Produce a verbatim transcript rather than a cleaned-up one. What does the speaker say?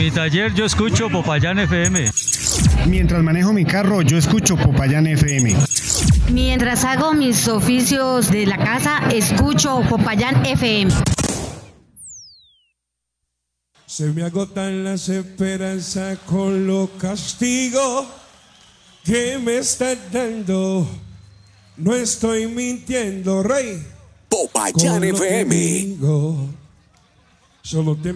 mi taller yo escucho Popayán F M. Mientras manejo mi carro, yo escucho Popayán F M. Mientras hago mis oficios de la casa, escucho Popayán F M. Se me agotan las esperanzas con los castigos que me estás dando. No estoy mintiendo, rey. Popayán F M. Solo te